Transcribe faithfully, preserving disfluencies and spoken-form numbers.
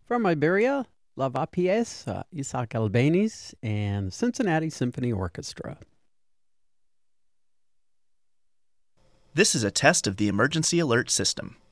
From Iberia, Lavapiés, uh, Isaac Albéniz, and the Cincinnati Symphony Orchestra. This is a test of the emergency alert system.